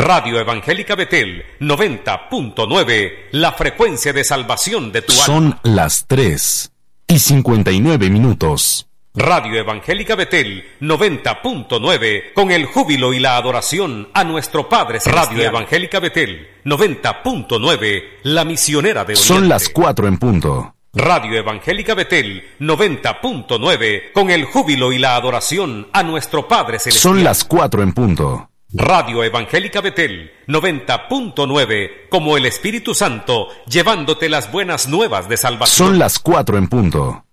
Radio Evangélica Betel 90.9, la frecuencia de salvación de tu alma. Son las 3:59. Radio Evangélica Betel 90.9, con el júbilo y la adoración a nuestro Padre Celestial. Radio Evangélica Betel 90.9, la misionera de Oriente. Son las 4:00. Radio Evangélica Betel 90.9, con el júbilo y la adoración a nuestro Padre Celestial. Son las 4:00. Radio Evangélica Betel 90.9, como el Espíritu Santo, llevándote las buenas nuevas de salvación. Son las 4:00.